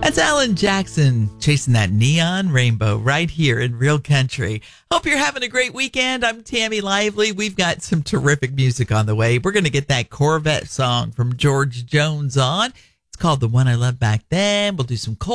That's Alan Jackson chasing that neon rainbow right here in Real Country. Hope you're having a great weekend. I'm Tammy Lively. We've got some terrific music on the way. We're going to get that Corvette song from George Jones on. It's called The One I Loved Back Then. We'll do some